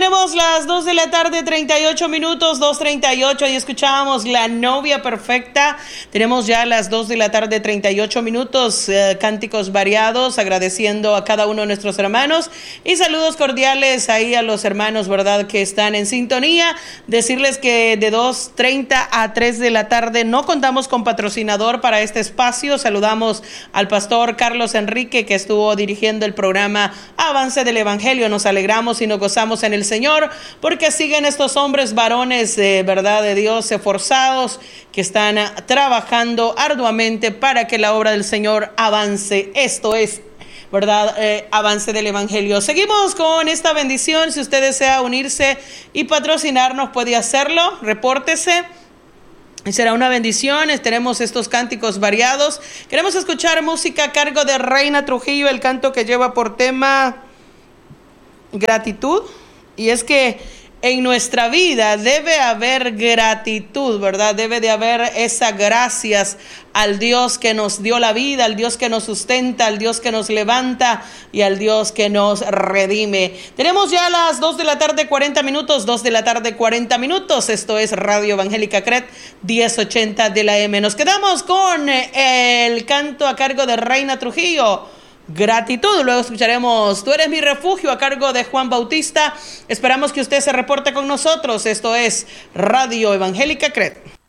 tenemos las 2 de la tarde, 38 minutos, 2:38, y escuchábamos La Novia Perfecta. Tenemos ya las 2 de la tarde, 38 minutos, cánticos variados, agradeciendo a cada uno de nuestros hermanos y saludos cordiales ahí a los hermanos, ¿verdad?, que están en sintonía. Decirles que de 2:30 a 3 de la tarde no contamos con patrocinador para este espacio. Saludamos al pastor Carlos Enrique, que estuvo dirigiendo el programa Avance del Evangelio. Nos alegramos y nos gozamos en el Señor, porque siguen estos hombres varones de verdad de Dios, esforzados, que están trabajando arduamente para que la obra del Señor avance. Esto es, ¿verdad? Avance del Evangelio. Seguimos con esta bendición. Si usted desea unirse y patrocinarnos, puede hacerlo. Repórtese. Será una bendición. Tenemos estos cánticos variados. Queremos escuchar música a cargo de Reina Trujillo, el canto que lleva por tema gratitud. Y es que en nuestra vida debe haber gratitud, ¿verdad? Debe de haber esa gracias al Dios que nos dio la vida, al Dios que nos sustenta, al Dios que nos levanta y al Dios que nos redime. Tenemos ya las 2 de la tarde, 40 minutos, 2 de la tarde, 40 minutos. Esto es Radio Evangélica CRET, 1080 de la M. Nos quedamos con el canto a cargo de Reina Trujillo, Gratitud. Luego escucharemos Tú eres mi refugio, a cargo de Juan Bautista. Esperamos que usted se reporte con nosotros. Esto es Radio Evangélica CRET.